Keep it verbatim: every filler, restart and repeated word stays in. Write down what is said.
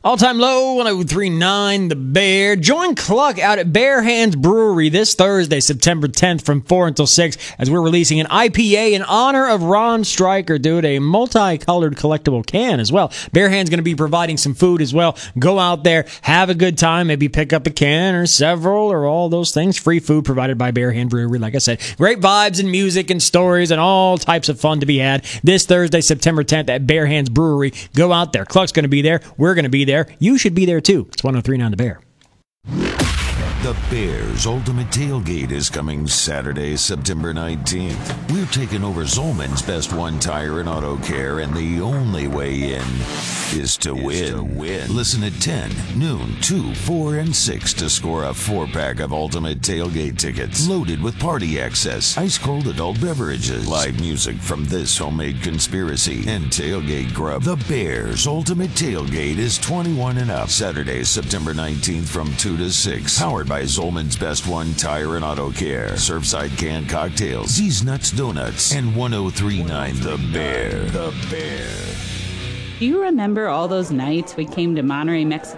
All-time low, one oh three point nine, The Bear. Join Cluck out at Bare Hands Brewery this Thursday, September tenth from four until six as we're releasing an I P A in honor of Ron Stryker, dude, a multicolored collectible can as well. Bare Hands going to be providing some food as well. Go out there, have a good time, maybe pick up a can or several or all those things. Free food provided by Bare Hand Brewery, like I said. Great vibes and music and stories and all types of fun to be had this Thursday, September tenth at Bare Hands Brewery. Go out there. Cluck's going to be there. We're going to be there. You should be there too. It's one oh three point nine The Bear. The Bears Ultimate Tailgate is coming Saturday, September nineteenth. We're taking over Zolman's Best One Tire and Auto Care, and the only way in is to, is win. to win. Listen at ten, noon, two, four, and six to score a four-pack of Ultimate Tailgate tickets loaded with party access, ice-cold adult beverages, live music from This Homemade Conspiracy, and tailgate grub. The Bears Ultimate Tailgate is twenty-one and up. Saturday, September nineteenth from two to six. Powered by Zolman's Best One Tire and Auto Care, Surfside Canned Cocktails, Z's Nuts Donuts, and one oh three point nine The Bear. The Bear. Do you remember all those nights we came to Monterey, Mexico?